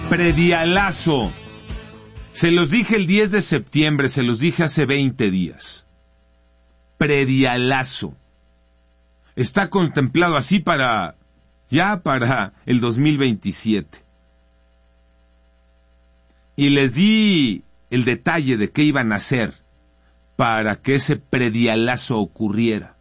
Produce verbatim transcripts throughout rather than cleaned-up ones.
Predialazo. Se los dije el diez de septiembre, se los dije hace veinte días. Predialazo. Está contemplado así para, ya para el dos mil veintisiete. Y les di el detalle de qué iban a hacer para que ese predialazo ocurriera.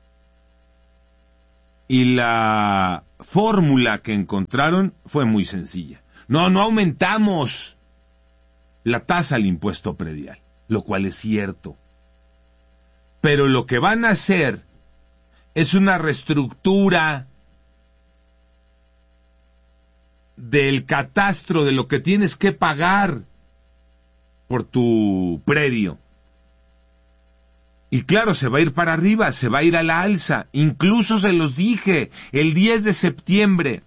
Y la fórmula que encontraron fue muy sencilla. No, no aumentamos la tasa al impuesto predial, lo cual es cierto. Pero lo que van a hacer es una reestructura del catastro de lo que tienes que pagar por tu predio. Y claro, se va a ir para arriba, se va a ir a la alza. Incluso se los dije, el diez de septiembre.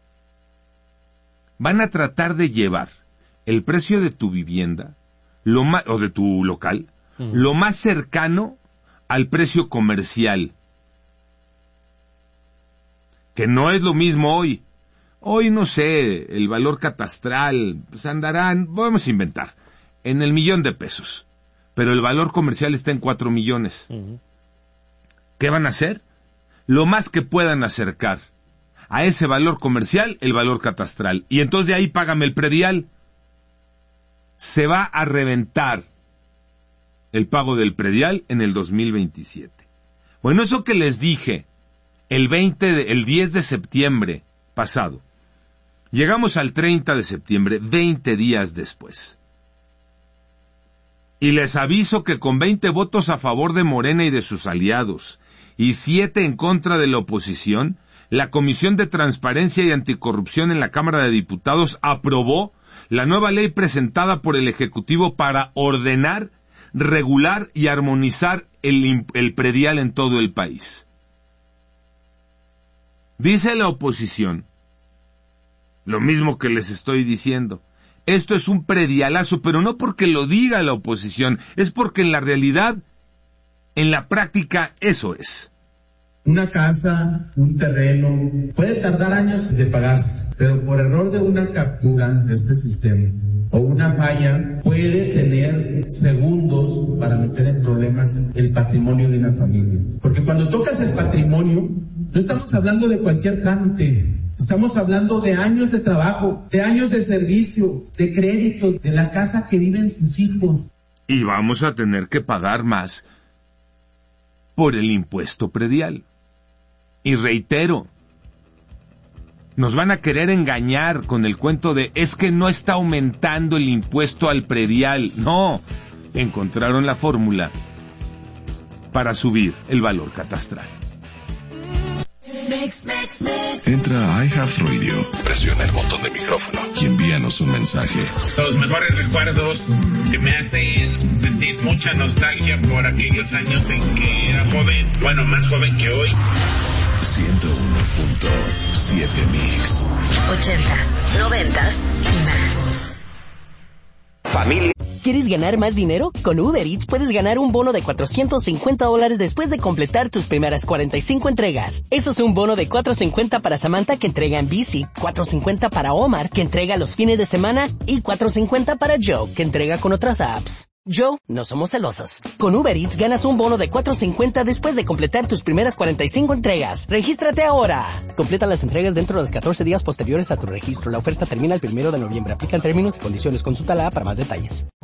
Van a tratar de llevar el precio de tu vivienda, lo más, o de tu local, uh-huh. lo más cercano al precio comercial. Que no es lo mismo hoy. Hoy, no sé, el valor catastral, pues andarán, vamos a inventar, en el millón de pesos. Pero el valor comercial está en cuatro millones. Uh-huh. ¿Qué van a hacer? Lo más que puedan acercar a ese valor comercial, el valor catastral. Y entonces de ahí págame el predial. Se va a reventar el pago del predial en el dos mil veintisiete. Bueno, eso que les dije el veinte de, el diez de septiembre pasado. Llegamos al treinta de septiembre, veinte días después. Y les aviso que con veinte votos a favor de Morena y de sus aliados, y siete en contra de la oposición, la Comisión de Transparencia y Anticorrupción en la Cámara de Diputados aprobó la nueva ley presentada por el Ejecutivo para ordenar, regular y armonizar el, el predial en todo el país. Dice la oposición, lo mismo que les estoy diciendo, esto es un predialazo, pero no porque lo diga la oposición, es porque en la realidad, en la práctica, eso es. Una casa, un terreno, puede tardar años en despagarse, pero por error de una captura de este sistema o una falla, puede tener segundos para meter en problemas el patrimonio de una familia. Porque cuando tocas el patrimonio, no estamos hablando de cualquier trámite. Estamos hablando de años de trabajo, de años de servicio, de créditos, de la casa que viven sus hijos. Y vamos a tener que pagar más por el impuesto predial. Y reitero, nos van a querer engañar con el cuento de es que no está aumentando el impuesto al predial. No, encontraron la fórmula para subir el valor catastral. Mix, mix, mix. Entra a iHeartRadio, presiona el botón de micrófono y envíanos un mensaje. Los mejores recuerdos que me hacen sentir mucha nostalgia por aquellos años en que era joven, bueno, más joven que hoy. ciento uno punto siete Mix. Ochentas, noventas y más. Familia. ¿Quieres ganar más dinero? Con Uber Eats puedes ganar un bono de cuatrocientos cincuenta dólares después de completar tus primeras cuarenta y cinco entregas. Eso es un bono de cuatrocientos cincuenta para Samantha, que entrega en bici, cuatrocientos cincuenta para Omar, que entrega los fines de semana, y cuatrocientos cincuenta para Joe, que entrega con otras apps. Joe, no somos celosos. Con Uber Eats ganas un bono de cuatrocientos cincuenta después de completar tus primeras cuarenta y cinco entregas. ¡Regístrate ahora! Completa las entregas dentro de los catorce días posteriores a tu registro. La oferta termina el primero de noviembre. Aplican términos y condiciones. Consulta la app para más detalles.